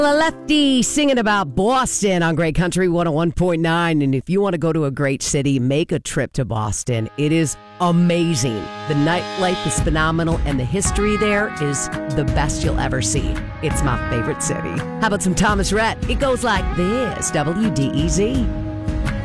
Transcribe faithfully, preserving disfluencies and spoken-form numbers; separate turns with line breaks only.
Lefty singing about Boston on Great Country one oh one point nine. And if you want to go to a great city, make a trip to Boston. It is amazing. The nightlife is phenomenal, and the history there is the best you'll ever see. It's my favorite city. How about some Thomas Rhett? It goes like this. W D E Z.